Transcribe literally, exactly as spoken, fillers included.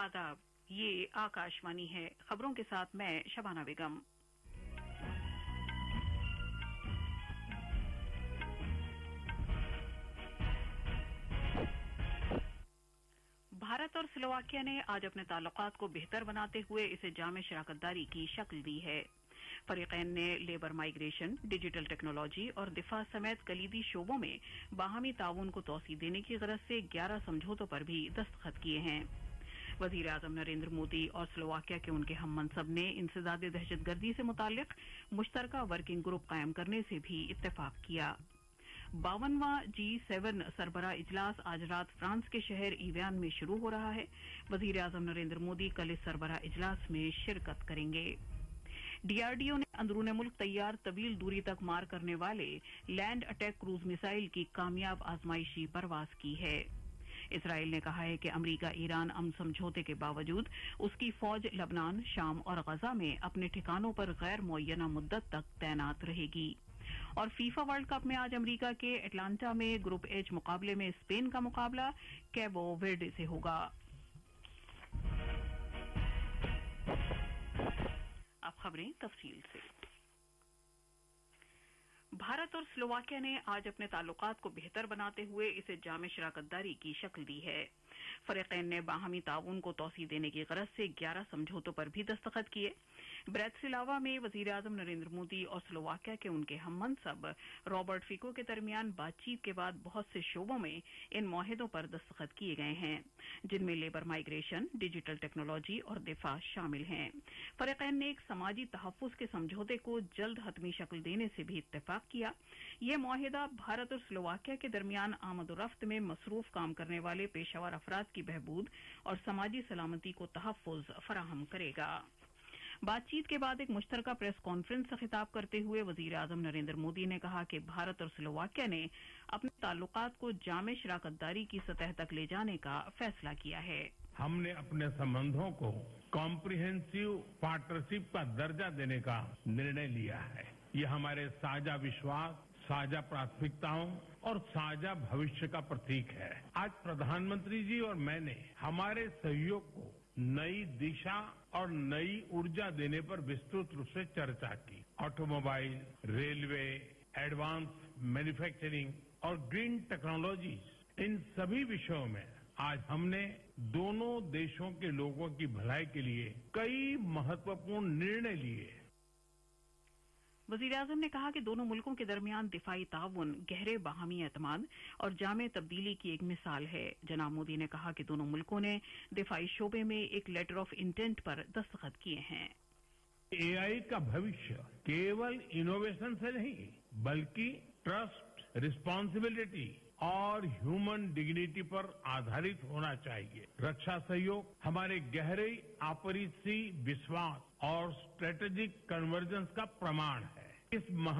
आदाब, ये आकाशवाणी है। खबरों के साथ मैं शबाना बेगम। भारत और स्लोवाकिया ने आज अपने ताल्लुकात को बेहतर बनाते हुए इसे जामे शराकतदारी की शक्ल दी है। फरीकैन ने लेबर माइग्रेशन, डिजिटल टेक्नोलॉजी और दिफा समेत कलीदी शोबों में बाहमी ताउन को तोसी देने की गरज से ग्यारह समझौतों पर भी दस्तखत किए हैं। वजीर आजम नरेंद्र मोदी और स्लोवाकिया के उनके हम मनसब ने इंसदाद दहशतगर्दी से मुताल्लिक मुश्तरका वर्किंग ग्रुप कायम करने से भी इत्तेफाक किया। बावनवां जी सेवन सरबरा इजलास आज रात फ्रांस के शहर इवियान में शुरू हो रहा है। वजीर आजम नरेंद्र मोदी कल इस सरबरा इजलास में शिरकत करेंगे। डीआरडीओ ने अंदरून मुल्क तैयार तवील दूरी तक मार करने वाले लैंड अटैक क्रूज मिसाइल की कामयाब आजमाइशी परवाज की है। इसराइल ने कहा है कि अमरीका ईरान अमन समझौते के बावजूद उसकी फौज लबनान, शाम और गजा में अपने ठिकानों पर गैर मुअय्यना मुद्दत तक तैनात रहेगी। और फीफा वर्ल्ड कप में आज अमरीका के एटलांटा में ग्रुप एच मुकाबले में स्पेन का मुकाबला कैबो वेर्डे से होगा। अब खबरें तफसील से। भारत और स्लोवाकिया ने आज अपने ताल्लुकात को बेहतर बनाते हुए इसे जामे शराकतदारी की शक्ल दी है। फरीकैन ने बाहमी ताउन को तोसी देने की गरज से ग्यारह समझौतों पर भी दस्तखत किए। ब्रैटिस्लावा में वजीर आजम नरेंद्र मोदी और स्लोवाकिया के उनके हम मनसब रॉबर्ट फिको के दरमियान बातचीत के बाद बहुत से शोबों में इन मुआहिदों पर दस्तखत किए गए हैं, जिनमें लेबर माइग्रेशन, डिजिटल टेक्नोलॉजी और दिफा शामिल हैं। फरीकैन ने एक समाजी तहफ्फुज के समझौते को जल्द हतमी शक्ल देने से भी इत्तेफाक किया। यह मुआहिदा भारत और स्लोवाकिया के दरमियान आमद-ओ-रफ्त में मसरूफ काम करने वाले पेशावर अफराद की बहबूद और समाजी सलामती को तहफ्फुज फराहम करेगा। बातचीत के बाद एक मुश्तरका प्रेस कॉन्फ्रेंस से खिताब करते हुए वजीर आजम नरेंद्र मोदी ने कहा कि भारत और स्लोवाकिया ने अपने ताल्लुकात को जामे शराकतदारी की सतह तक ले जाने का फैसला किया है। हमने अपने संबंधों को कॉम्प्रिहेंसिव पार्टनरशिप का दर्जा देने का निर्णय लिया है। ये हमारे साझा विश्वास, साझा प्राथमिकताओं और साझा भविष्य का प्रतीक है। आज प्रधानमंत्री जी और मैंने हमारे सहयोग को नई दिशा और नई ऊर्जा देने पर विस्तृत रूप से चर्चा की। ऑटोमोबाइल, रेलवे, एडवांस मैन्युफैक्चरिंग और ग्रीन टेक्नोलॉजीज, इन सभी विषयों में आज हमने दोनों देशों के लोगों की भलाई के लिए कई महत्वपूर्ण निर्णय लिए। वजीर आजम ने कहा कि दोनों मुल्कों के दरमियान दिफाई ताउन गहरे बाहमी एतमाद और जामे तब्दीली की एक मिसाल है। जनाब मोदी ने कहा कि दोनों मुल्कों ने दिफाई शोबे में एक लेटर ऑफ इंटेंट पर दस्तखत किए हैं। एआई का भविष्य केवल इनोवेशन से नहीं बल्कि ट्रस्ट, रिस्पांसिबिलिटी और ह्यूमन डिग्निटी पर आधारित होना चाहिए। रक्षा सहयोग हमारे गहरे आपसी विश्वास और स्ट्रेटेजिक कन्वर्जेंस का प्रमाण है। इस